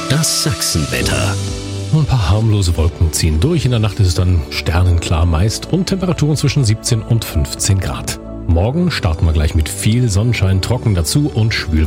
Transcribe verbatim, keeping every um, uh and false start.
Das Sachsenwetter. Ein paar harmlose Wolken ziehen durch. In der Nacht ist es dann sternenklar meist und Temperaturen zwischen siebzehn und fünfzehn Grad. Morgen starten wir gleich mit viel Sonnenschein, trocken dazu und schwül.